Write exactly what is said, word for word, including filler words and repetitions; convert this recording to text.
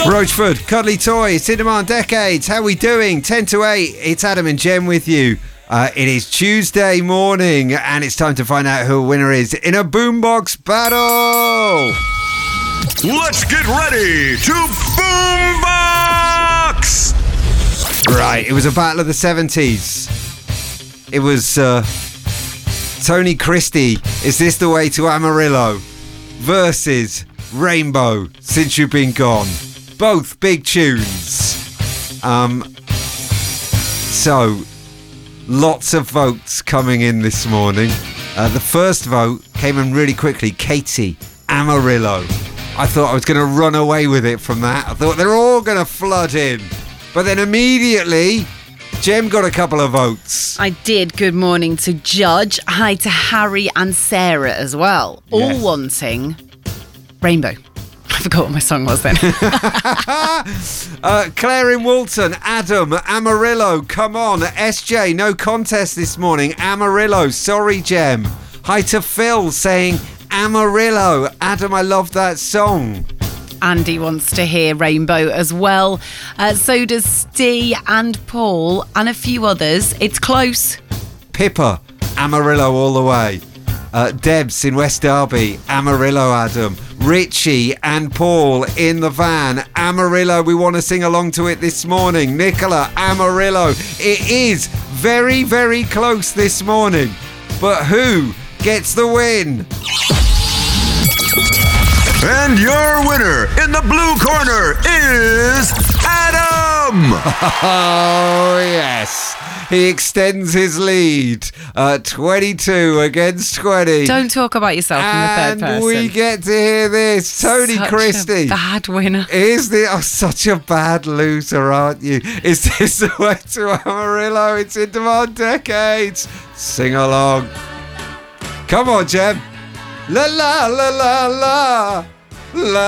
Roachford, Cuddly Toy, it's In Demand Decades. How we doing? ten to eight, it's Adam and Jem with you. Uh, it is Tuesday morning and it's time to find out who a winner is in a boombox battle. Let's get ready to boombox! Right, it was a battle of the seventies. It was uh, Tony Christie, Is This the Way to Amarillo? Versus Rainbow, Since You've Been Gone. Both big tunes. Um, so, lots of votes coming in this morning. Uh, the first vote came in really quickly. Katie, Amarillo. I thought I was going to run away with it from that. I thought they're all going to flood in. But then immediately, Jem got a couple of votes. I did. Good morning to Judge. Hi to Harry and Sarah as well. All Yes. wanting Rainbow. I forgot what my song was then. uh, Claire in Walton, Adam, Amarillo, come on. S J, no contest this morning. Amarillo, sorry, Jem. Hi to Phil saying Amarillo. Adam, I love that song. Andy wants to hear Rainbow as well. Uh, so does Steve and Paul and a few others. It's close. Pippa, Amarillo all the way. Uh, Debs in West Derby, Amarillo, Adam. Richie and Paul in the van, Amarillo. We want to sing along to it this morning. Nicola, Amarillo. It is very, very close this morning. But who gets the win? And your winner in the blue corner is Adam! Oh, yes. He extends his lead. Uh, twenty-two against twenty. Don't talk about yourself in the third person. And we get to hear this. Tony Such Christie. a bad winner. Is the oh, such a bad loser, aren't you? Is this the way to Amarillo? It's In Demand Decades. Sing along. Come on, Jem. La la la la la. La